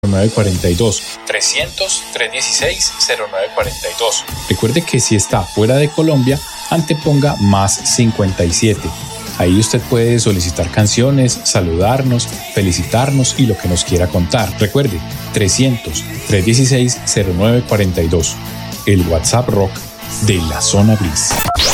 0942. 300-316-0942. Recuerde que si está fuera de Colombia, anteponga +57. Ahí usted puede solicitar canciones, saludarnos, felicitarnos y lo que nos quiera contar. Recuerde, 300-316-0942. El WhatsApp Rock de la Zona Gris.